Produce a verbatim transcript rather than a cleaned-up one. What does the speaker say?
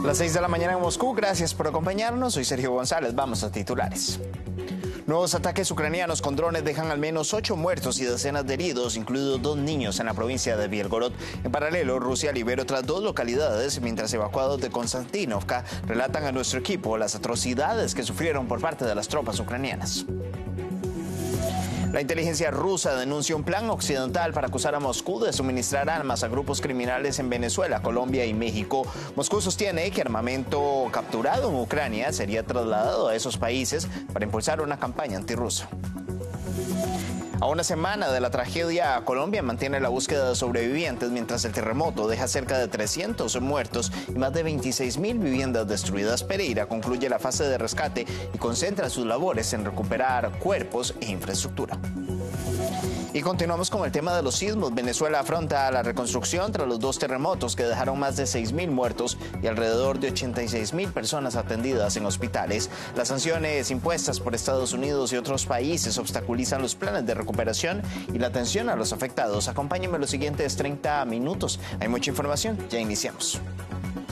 Las seis de la mañana en Moscú, gracias por acompañarnos. Soy Sergio González, vamos a titulares. Nuevos ataques ucranianos con drones dejan al menos ocho muertos y decenas de heridos, incluidos dos niños en la provincia de Bielgorod. En paralelo, Rusia libera otras dos localidades, mientras evacuados de Konstantinovka relatan a nuestro equipo las atrocidades que sufrieron por parte de las tropas ucranianas. La inteligencia rusa denuncia un plan occidental para acusar a Moscú de suministrar armas a grupos criminales en Venezuela, Colombia y México. Moscú sostiene que armamento capturado en Ucrania sería trasladado a esos países para impulsar una campaña antirrusa. A una semana de la tragedia, Colombia mantiene la búsqueda de sobrevivientes mientras el terremoto deja cerca de trescientos muertos y más de veintiséis mil viviendas destruidas. Pereira concluye la fase de rescate y concentra sus labores en recuperar cuerpos e infraestructura. Y continuamos con el tema de los sismos. Venezuela afronta la reconstrucción tras los dos terremotos que dejaron más de seis mil muertos y alrededor de ochenta y seis mil personas atendidas en hospitales. Las sanciones impuestas por Estados Unidos y otros países obstaculizan los planes de recuperación y la atención a los afectados. Acompáñenme los siguientes treinta minutos. Hay mucha información. Ya iniciamos.